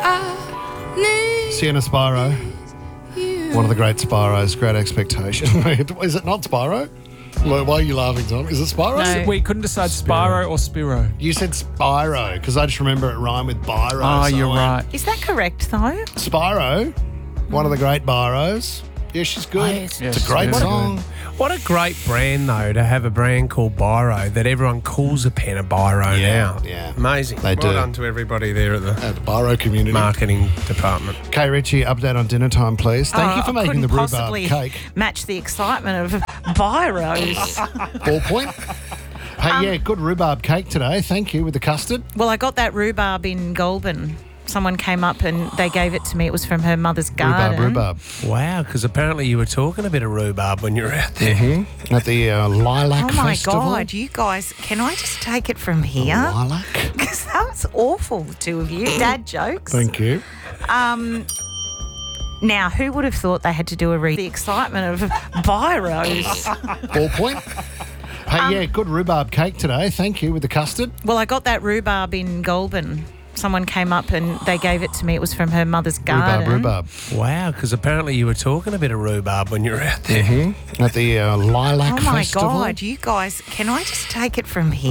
Sienna Spyro. One of the great Spyros, Great Expectation. Is it not Spyro? Why are you laughing, Tom? Is it Spyro? No. We couldn't decide Spyro or Spiro. You said Spyro, because I just remember it rhymed with Byro. Oh, so you're I went, right. Is that correct, though? Spyro, one of the great Byros. Yeah, she's good. yes. It's a great Yes, song. What a great brand, though, to have a brand called Biro that everyone calls a pen a Biro now. Yeah. Amazing. They do. Well done to everybody there at the At the Byro community. marketing department. Kay Ritchie, update on dinner time, please. Thank you for I making the couldn't rhubarb possibly cake. match the excitement of Byros. Ballpoint. Hey, yeah, good rhubarb cake today. Thank you with the custard. Well, I got that rhubarb in Goulburn. Someone came up and they gave it to me. It was from her mother's garden. Rhubarb. Wow, because apparently you were talking a bit of rhubarb when you were out there. At the Lilac Oh my Festival. God, you guys, can I just take it from here? Lilac. Because that was awful, the two of you. Dad jokes. Thank you. Now, who would have thought they had to do the excitement of Byros? Ballpoint. Hey, yeah, good rhubarb cake today. Thank you with the custard. Well, I got that rhubarb in Goulburn. Someone came up and they gave it to me. It was from her mother's garden. Rhubarb. Wow, because apparently you were talking a bit of rhubarb when you were out there. At the Lilac Oh my Festival. God, you guys, can I just take it from here?